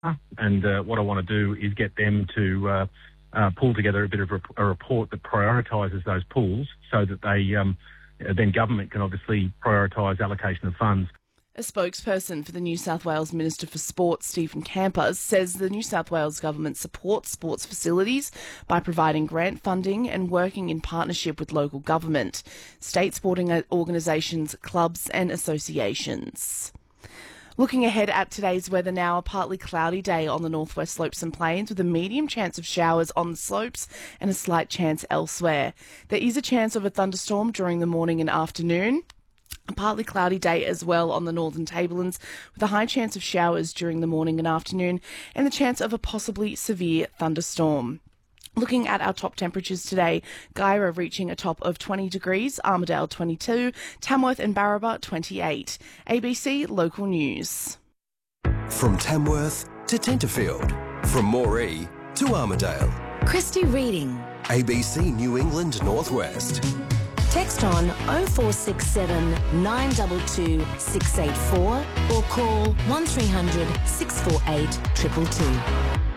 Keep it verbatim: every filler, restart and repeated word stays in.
and uh, what I want to do is get them to uh, uh, pull together a bit of a, a report that prioritises those pools so that they um, then government can obviously prioritise allocation of funds. A spokesperson for the New South Wales Minister for Sport, Stephen Camper, says the New South Wales government supports sports facilities by providing grant funding and working in partnership with local government, state sporting organisations, clubs and associations. Looking ahead at today's weather now, a partly cloudy day on the northwest slopes and plains with a medium chance of showers on the slopes and a slight chance elsewhere. There is a chance of a thunderstorm during the morning and afternoon. A partly cloudy day as well on the northern tablelands with a high chance of showers during the morning and afternoon and the chance of a possibly severe thunderstorm. Looking at our top temperatures today, Guyra reaching a top of twenty degrees, Armidale twenty-two, Tamworth and Barraba twenty-eight. A B C Local News. From Tamworth to Tenterfield, from Moree to Armidale. Christy Reading. A B C New England Northwest. Text on oh four six seven, nine two two, six eight four or call one three hundred, six four eight, two two two.